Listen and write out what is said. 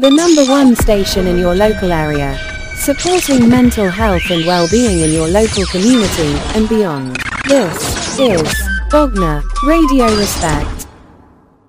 the #1 station in your local area, supporting mental health and well-being in your local community and beyond. This is Bogner Radio Respect.